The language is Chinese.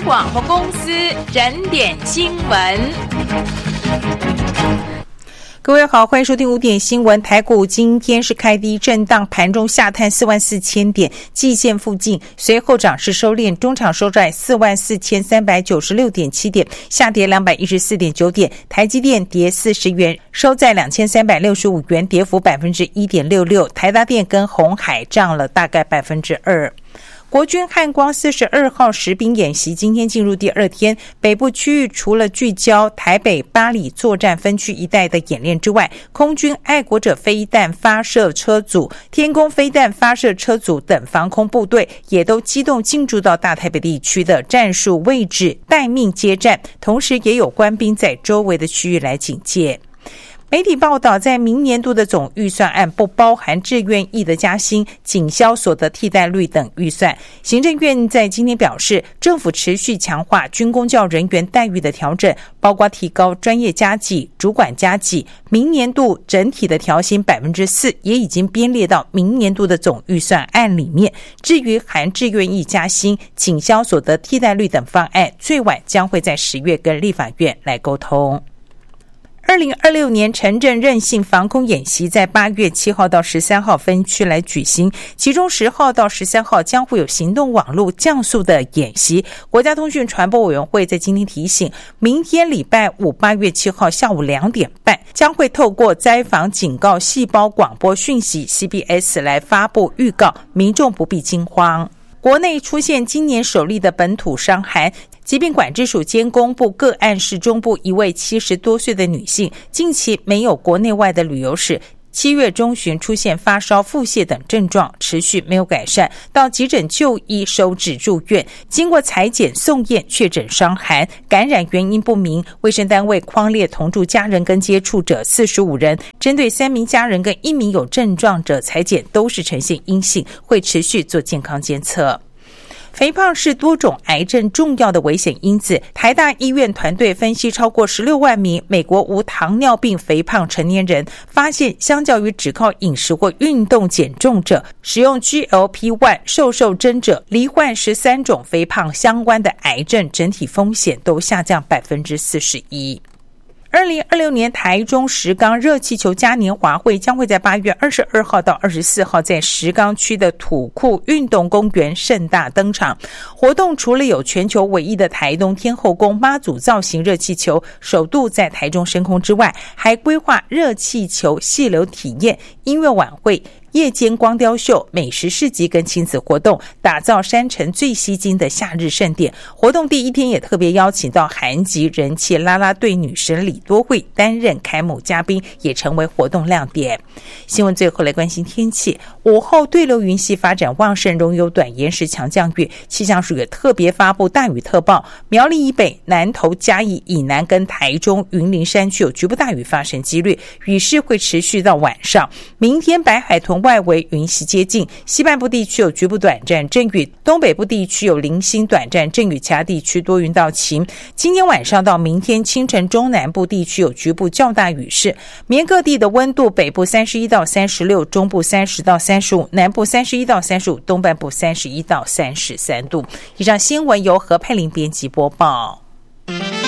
广播公司整点新闻。各位好，欢迎收听5点新闻。台股今天是开低震荡，盘中下探44000点季线附近，随后涨势收敛，中场收在44396.7点，下跌214.9点。台积电跌40元，收在2365元，跌幅 1.66%。台达电跟鸿海涨了大概 2%。国军汉光42号实兵演习今天进入第2天，北部区域除了聚焦台北八里作战分区一带的演练之外，空军爱国者飞弹发射车组、天宫飞弹发射车组等防空部队也都机动进驻到大台北地区的战术位置待命接战，同时也有官兵在周围的区域来警戒。媒体报道，在明年度的总预算案不包含志愿役的加薪、警消所得替代率等预算。行政院在今天表示，政府持续强化军公教人员待遇的调整，包括提高专业加给、主管加给，明年度整体的调薪 4% 也已经编列到明年度的总预算案里面。至于含志愿役加薪、警消所得替代率等方案，最晚将会在10月跟立法院来沟通。2026年城镇韧性防空演习在8月7号到13号分区来举行，其中10号到13号将会有行动网络降速的演习。国家通讯传播委员会在今天提醒，明天礼拜5 8月7号下午2点半将会透过灾防警告细胞广播讯息 CBS 来发布预告，民众不必惊慌。国内出现今年首例的本土伤寒，疾病管制署监公布个案是中部一位70多岁的女性，近期没有国内外的旅游史，7月中旬出现发烧、腹泻等症状，持续没有改善，到急诊就医收治住院，经过采检送验确诊伤寒，感染原因不明。卫生单位匡列同住家人跟接触者45人，针对3名家人跟1名有症状者采检都是呈现阴性，会持续做健康监测。肥胖是多种癌症重要的危险因子，台大医院团队分析超过16万名美国无糖尿病肥胖成年人，发现相较于只靠饮食或运动减重者，使用 GLP-1 瘦针者罹患13种肥胖相关的癌症整体风险都下降 41%。2026年台中石冈热气球嘉年华会将会在8月22号到24号在石冈区的土库运动公园盛大登场。活动除了有全球唯一的台东天后宫妈祖造型热气球首度在台中升空之外，还规划热气球细流体验、音乐晚会、夜间光雕秀、美食市集跟亲子活动，打造山城最吸睛的夏日盛典。活动第1天也特别邀请到韩籍人气啦啦队女神李多惠担任开幕嘉宾，也成为活动亮点。新闻最后来关心天气，午后对流云系发展旺盛，容有短延时强降雨，气象署也特别发布大雨特报，苗栗以北、南投、嘉义以南跟台中、云林山区有局部大雨发生几率，雨势会持续到晚上。明天白海豚外围云系接近，西半部地区有局部短暂阵雨，东北部地区有零星短暂阵雨，其他地区多云到晴。今天晚上到明天清晨，中南部地区有局部较大雨势。明天各地的温度，北部31到36，中部30到35，南部31到35，东半部31到33度。以上新闻由何佩玲编辑播报。